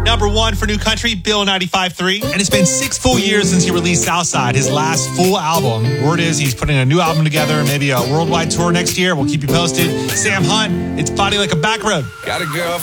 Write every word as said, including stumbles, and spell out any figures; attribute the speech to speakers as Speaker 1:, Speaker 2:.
Speaker 1: Number one for New Country, Bill ninety-five point three. And it's been six full years since he released Southside, his last full album. Word is he's putting a new album together, maybe a worldwide tour next year. We'll keep you posted. Sam Hunt, it's Body Like a Back Road.
Speaker 2: Got a girl.